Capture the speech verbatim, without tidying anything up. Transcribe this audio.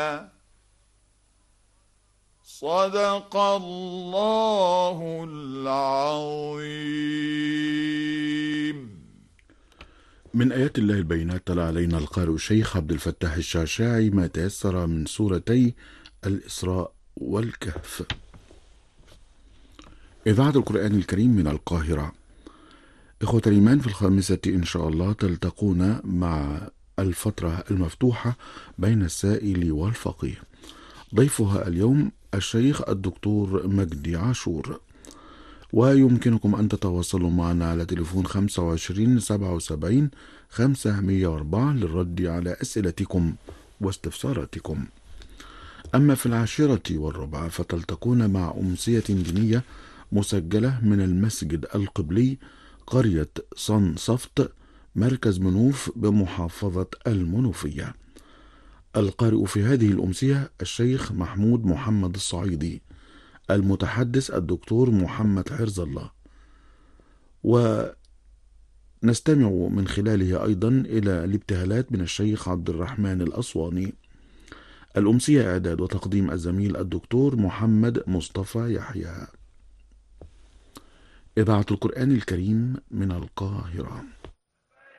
صدق الله العظيم. من آيات الله البينات تلا علينا القارئ الشيخ عبد الفتاح الشعشاعي ما تيسر من سورتي الإسراء والكهف. إذاعة القرآن الكريم من القاهرة. إخوة الإيمان، في الخامسة إن شاء الله تلتقون مع الفترة المفتوحة بين السائل والفقيه. ضيفها اليوم الشيخ الدكتور مجدي عاشور، ويمكنكم أن تتواصلوا معنا على تليفون خمسة وعشرين سبعة وسبعين خمسمائة وأربعة للرد على أسئلتكم واستفساراتكم. أما في العاشرة والربع فتلتقون مع أمسية دينية مسجلة من المسجد القبلي قرية صن صفت مركز منوف بمحافظة المنوفية. القارئ في هذه الأمسية الشيخ محمود محمد الصعيدي، المتحدث الدكتور محمد حرز الله، ونستمع من خلاله أيضا إلى الابتهالات من الشيخ عبد الرحمن الأسواني. الأمسية إعداد وتقديم الزميل الدكتور محمد مصطفى يحيى. إذاعة القرآن الكريم من القاهرة.